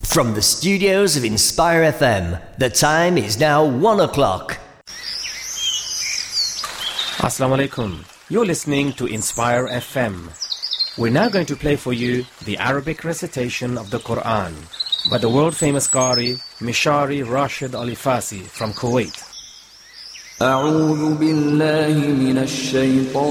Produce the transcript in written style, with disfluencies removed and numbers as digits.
From the studios of Inspire FM, the time is now 1 o'clock. Assalamu alaikum. You're listening to Inspire FM. We're now going to play for you the Arabic recitation of the Quran by the world-famous Qari Mishari Rashid Alifasi from Kuwait. أعوذ بالله من الشيطان